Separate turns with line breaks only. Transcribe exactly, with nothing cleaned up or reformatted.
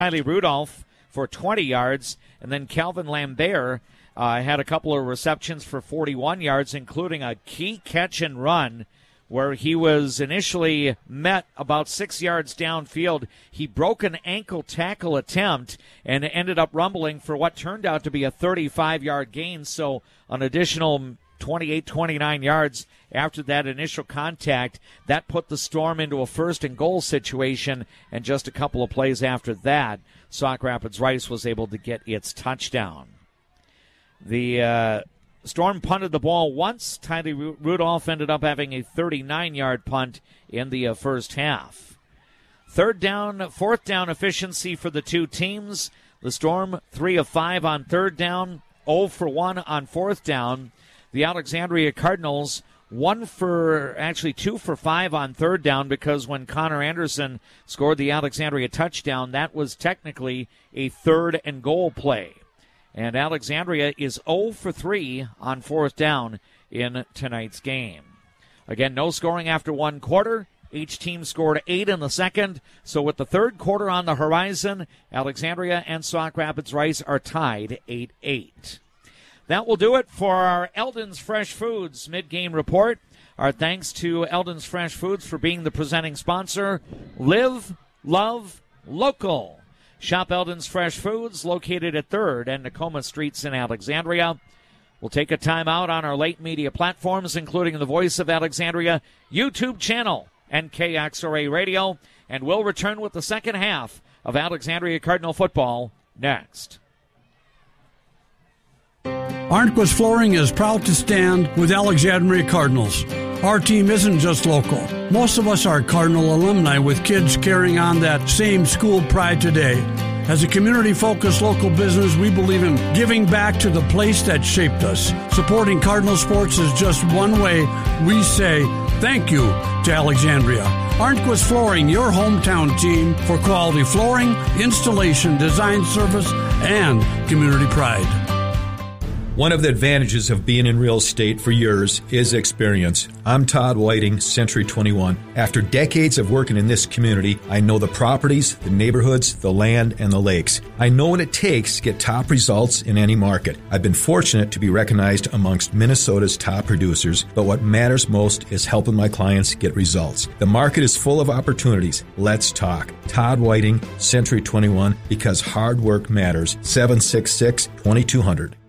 Riley Rudolph for twenty yards, and then Calvin Lambert uh, had a couple of receptions for forty-one yards, including a key catch and run where he was initially met about six yards downfield. He broke an ankle tackle attempt and ended up rumbling for what turned out to be a thirty-five-yard gain, so an additional twenty-eight, twenty-nine yards after that initial contact. That put the Storm into a first and goal situation, and just a couple of plays after that, Sauk Rapids Rice was able to get its touchdown. The uh, Storm punted the ball once. Tyler Rudolph ended up having a thirty-nine-yard punt in the uh, first half. Third down, fourth down efficiency for the two teams. The Storm three of five on third down, zero for one on fourth down. The Alexandria Cardinals one for, actually two for five on third down, because when Connor Anderson scored the Alexandria touchdown, that was technically a third and goal play. And Alexandria is zero for three on fourth down in tonight's game. Again, no scoring after one quarter. Each team scored eight in the second. So with the third quarter on the horizon, Alexandria and Sauk Rapids Rice are tied eight eight. That will do it for our Eldon's Fresh Foods mid-game report. Our thanks to Eldon's Fresh Foods for being the presenting sponsor. Live, love, local. Shop Eldon's Fresh Foods, located at third and Nakoma Streets in Alexandria. We'll take a timeout on our late media platforms, including the Voice of Alexandria YouTube channel and K X R A Radio, and we'll return with the second half of Alexandria Cardinal football next.
Arnquist Flooring is proud to stand with Alexandria Cardinals. Our team isn't just local. Most of us are Cardinal alumni with kids carrying on that same school pride today. As a community-focused local business, we believe in giving back to the place that shaped us. Supporting Cardinal sports is just one way we say thank you to Alexandria. Arnquist Flooring, your hometown team for quality flooring, installation, design service, and community pride.
One of the advantages of being in real estate for years is experience. I'm Todd Whiting, Century twenty-one. After decades of working in this community, I know the properties, the neighborhoods, the land, and the lakes. I know what it takes to get top results in any market. I've been fortunate to be recognized amongst Minnesota's top producers, but what matters most is helping my clients get results. The market is full of opportunities. Let's talk. Todd Whiting, Century twenty-one, because hard work matters. seven six six, two two zero zero.